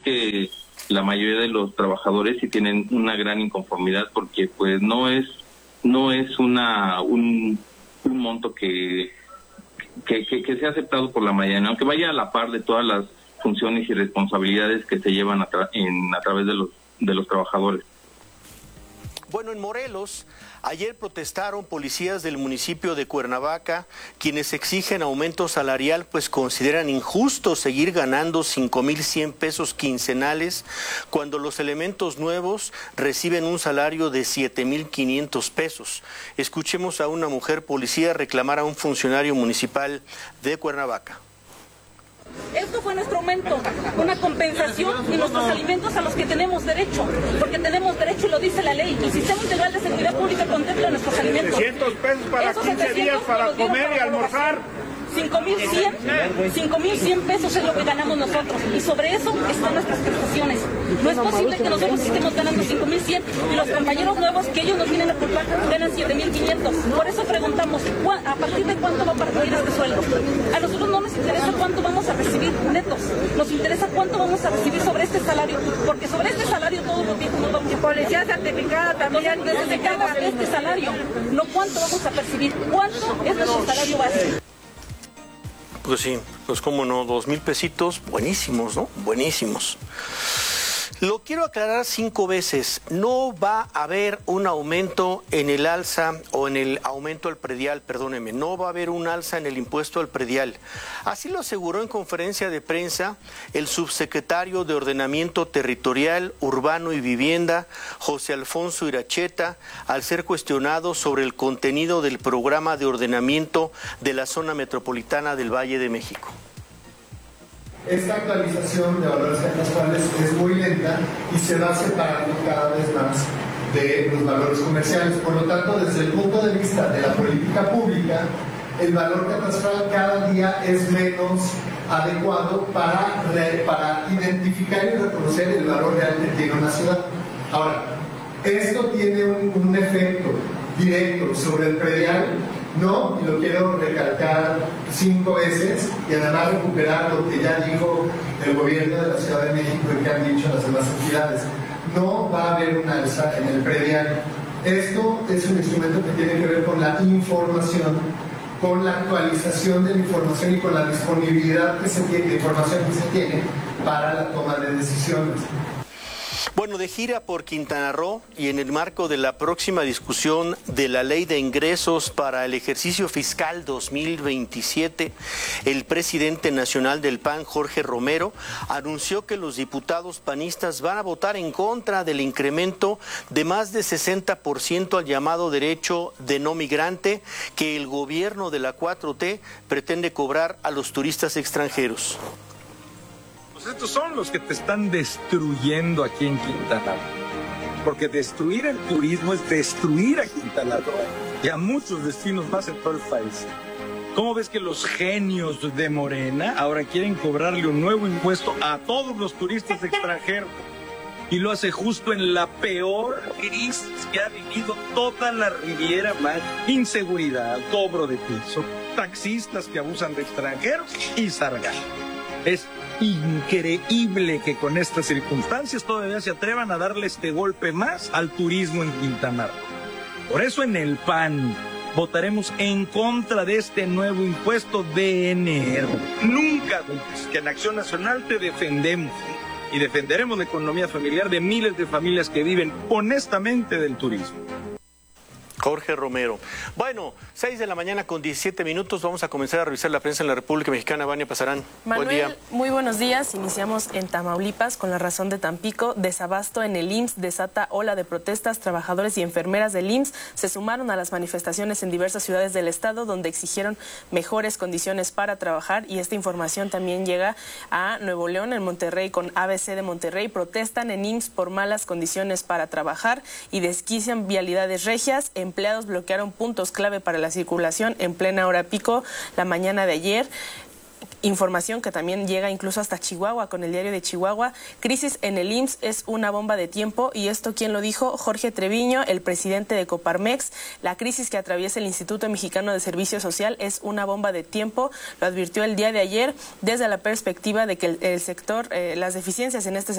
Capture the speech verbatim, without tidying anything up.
que la mayoría de los trabajadores sí tienen una gran inconformidad porque pues no es no es una un, un monto que que, que que sea aceptado por la mayoría, aunque vaya a la par de todas las funciones y responsabilidades que se llevan a, tra en, a través de los de los trabajadores. Bueno, en Morelos, ayer protestaron policías del municipio de Cuernavaca, quienes exigen aumento salarial, pues consideran injusto seguir ganando cinco mil cien pesos quincenales cuando los elementos nuevos reciben un salario de siete mil quinientos pesos. Escuchemos a una mujer policía reclamar a un funcionario municipal de Cuernavaca. Esto fue nuestro aumento, una compensación y nuestros alimentos a los que tenemos derecho, porque tenemos derecho y lo dice la ley. El Sistema Integral de Seguridad Pública contempla nuestros alimentos. setecientos pesos para Esos quince días para comer y almorzar. cinco mil cien pesos es lo que ganamos nosotros y sobre eso están nuestras prestaciones. No es posible que nosotros estemos ganando cinco mil cien y los compañeros nuevos que ellos nos vienen a culpar ganan siete mil quinientos. Por eso preguntamos, ¿a partir de cuánto va a partir este sueldo? A nosotros no nos interesa cuánto vamos a recibir netos, nos interesa cuánto vamos a recibir sobre este salario, porque sobre este salario todos los viejos nos vamos a... Policía certificada también necesitamos este salario, no cuánto vamos a percibir, cuánto es nuestro salario básico. Pues sí, pues cómo no, dos mil pesitos, buenísimos, ¿no? Buenísimos. Lo quiero aclarar cinco veces, no va a haber un aumento en el alza o en el aumento al predial, perdóneme, no va a haber un alza en el impuesto al predial. Así lo aseguró en conferencia de prensa el subsecretario de Ordenamiento Territorial, Urbano y Vivienda, José Alfonso Iracheta, al ser cuestionado sobre el contenido del programa de ordenamiento de la zona metropolitana del Valle de México. Esta actualización de valores catastrales es muy lenta y se va separando cada vez más de los valores comerciales. Por lo tanto, desde el punto de vista de la política pública, el valor catastral cada día es menos adecuado para, para identificar y reconocer el valor real que tiene una ciudad. Ahora, esto tiene un, un efecto directo sobre el predial. No, y lo quiero recalcar cinco veces y además recuperar lo que ya dijo el gobierno de la Ciudad de México y que han dicho las demás entidades. No va a haber un alza en el predial. Esto es un instrumento que tiene que ver con la información, con la actualización de la información y con la disponibilidad que se tiene, de información que se tiene para la toma de decisiones. Bueno, de gira por Quintana Roo y en el marco de la próxima discusión de la Ley de Ingresos para el ejercicio fiscal dos mil veintisiete, el presidente nacional del P A N, Jorge Romero, anunció que los diputados panistas van a votar en contra del incremento de más de sesenta por ciento al llamado derecho de no migrante que el gobierno de la cuatro T pretende cobrar a los turistas extranjeros. Estos son los que te están destruyendo aquí en Quintana Roo, porque destruir el turismo es destruir a Quintana Roo y a muchos destinos más en todo el país. ¿Cómo ves que los genios de Morena ahora quieren cobrarle un nuevo impuesto a todos los turistas extranjeros? Y lo hace justo en la peor crisis que ha vivido toda la Riviera Maya. Inseguridad, cobro de piso, taxistas que abusan de extranjeros y sargazo. Es increíble que con estas circunstancias todavía se atrevan a darle este golpe más al turismo en Quintana Roo. Por eso en el P A N votaremos en contra de este nuevo impuesto D N R. Nunca dudes que en Acción Nacional te defendemos y defenderemos la economía familiar de miles de familias que viven honestamente del turismo. Jorge Romero. Bueno, seis de la mañana con diecisiete minutos, vamos a comenzar a revisar la prensa en la República Mexicana. Vania Pasarán, Manuel, buen día. Muy buenos días. Iniciamos en Tamaulipas con La Razón de Tampico. Desabasto en el I M S S desata ola de protestas. Trabajadores y enfermeras del I M S S se sumaron a las manifestaciones en diversas ciudades del estado donde exigieron mejores condiciones para trabajar, y esta información también llega a Nuevo León. En Monterrey, con A B C de Monterrey, protestan en I M S S por malas condiciones para trabajar y desquician vialidades regias. Empleados bloquearon puntos clave para la circulación en plena hora pico la mañana de ayer. Información que también llega incluso hasta Chihuahua con el Diario de Chihuahua. Crisis en el I M S S es una bomba de tiempo, y esto ¿quién lo dijo? Jorge Treviño, el presidente de Coparmex. La crisis que atraviesa el Instituto Mexicano de Servicio Social es una bomba de tiempo, lo advirtió el día de ayer desde la perspectiva de que el, el sector, eh, las deficiencias en este sector